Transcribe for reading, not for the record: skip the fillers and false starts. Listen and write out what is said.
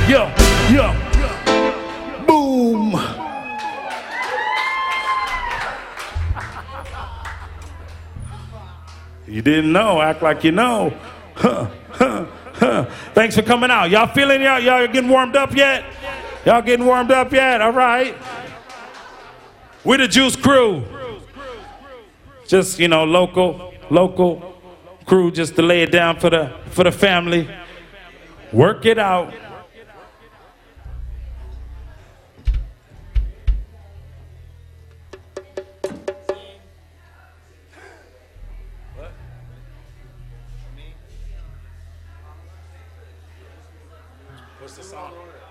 yeah. Boom. You didn't know, act like you know. Thanks for coming out. Y'all feeling y'all getting warmed up yet? Y'all getting warmed up yet? All right. We're the Juice Crew. Just, local crew just to lay it down for the family. Work it out. What's the song?